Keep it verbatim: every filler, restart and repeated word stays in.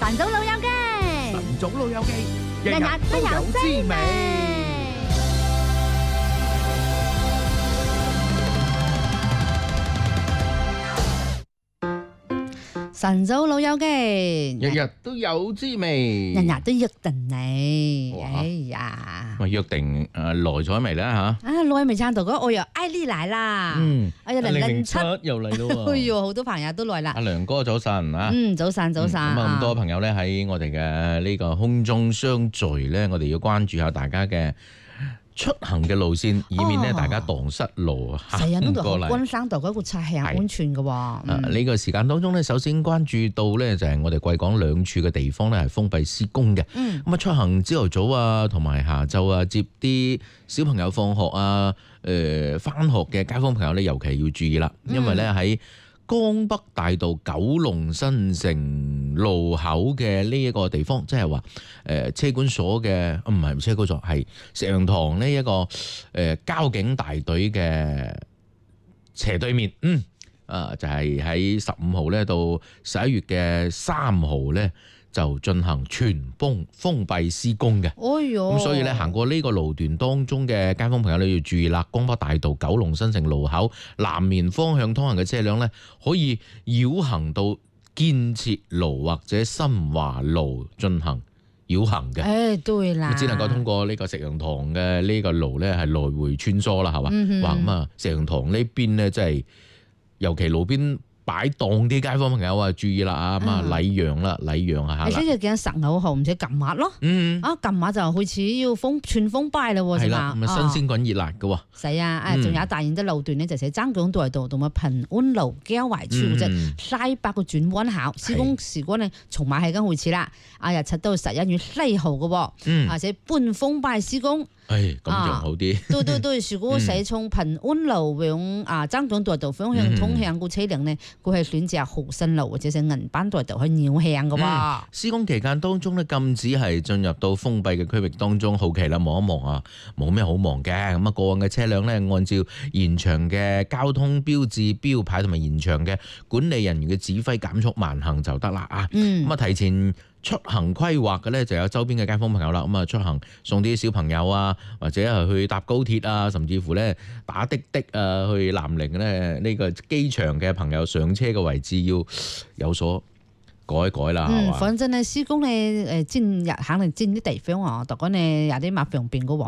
晨早老友記， 晨早老友記， 日日都有滋味。晨早老友記， 日日都有滋味， 日日都約定你。 哇哎呀， 咪約定誒來咗未咧嚇？ 啊耐未撐到嗰，我又艾莉嚟啦。 嗯， 哎呀，零零七， 又嚟咯哎喎！ 呦，好多朋友都來啦阿。梁哥早晨啊！ 嗯，早晨早晨。 咁啊咁多朋友咧喺我哋嘅呢個空中相聚咧，我哋要關注下大家嘅出行嘅路線，以免咧哦大家蕩失路成日都好行過嚟。 關心到嗰個車係安全嘅喎。 啊！ 嗯呢個時間當中咧，首先關注到咧就係我哋貴港兩處嘅地方咧係封閉施工嘅。 嗯咁啊，出行朝頭早啊，同埋下晝啊，接啲小朋友放學啊，誒翻學嘅街坊朋友咧，尤其要注意啦，因為咧喺江北大道九龍新城路口嘅呢一個地方，即係話誒車管所嘅，唔係車管所，係石洋塘呢一個誒、呃、交警大隊嘅斜對面，嗯，啊就係喺十五號咧到十一月嘅三號咧，就進行全封封閉施工嘅。 哎呦， 咁所以咧，行過呢個路段當中嘅街坊朋友咧要注意啦。江北大道九龍新城路口南面方向通行嘅車輛咧，可以繞行到建設路或者新華路進行繞行嘅。 誒對啦， 咁只能夠通過呢個石洋塘嘅呢個路咧，係來回穿梭啦，係嘛？ 嗯哼哇咁啊，石洋塘呢邊咧，真係尤其路邊擺檔啲街坊朋友啊，注意啦啊！咁啊， 嗯禮讓啦，禮讓下啦。 你即係見十九號唔使撳碼咯。 嗯， 啊，撳碼就開始要封全封閉啦喎， 係啦， 係嘛？ 咁啊新鮮滾熱辣嘅喎。 係啊，誒，仲有大型的路段咧，就係爭港大道同埋平安路交圍處即係西北個轉彎口施工時光咧，從馬係緊開始啦。啊，日七到十一月四號嘅喎， 嗯， 而且半封閉施工。 誒咁仲好啲。 對對對，如果係從平安路往啊爭港大道方向通向個車輛咧，佢係選擇豪新路或者係銀班大道去繞向嘅喎。 施工期間當中咧，禁止係進入到封閉嘅區域當中。好奇啦，望一望啊，冇咩好望嘅。咁啊，過往嘅車輛咧，按照現場嘅交通標誌、標牌同埋現場嘅管理人員嘅指揮減速慢行就得啦啊。 嗯咁啊，提前出行規劃嘅咧，就有周邊嘅街坊朋友啦。咁啊，出行送啲小朋友啊，或者係去搭高鐵啊，甚至乎咧打的的啊，去南寧咧呢個機場嘅朋友上車嘅位置要有所改一改啦，係嗯， 嘛？ 反正咧施工咧誒，佔日肯定佔啲地方啊，特講咧有啲麻煩變嘅喎。